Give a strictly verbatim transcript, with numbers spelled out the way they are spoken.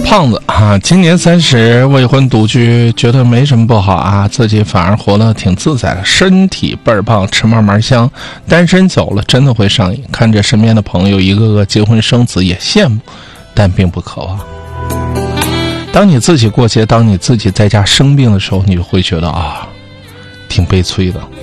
胖子啊，今年三十，未婚独居，觉得没什么不好啊，自己反而活得挺自在的，身体倍儿棒，吃嘛嘛香。单身久了真的会上瘾，看着身边的朋友一个个结婚生子，也羡慕，但并不渴望。当你自己过节，当你自己在家生病的时候，你就会觉得啊，挺悲催的。